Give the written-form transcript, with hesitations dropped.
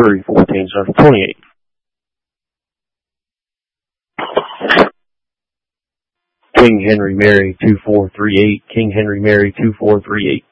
314, sir. 28. King Henry Mary 2438, King Henry Mary 2438.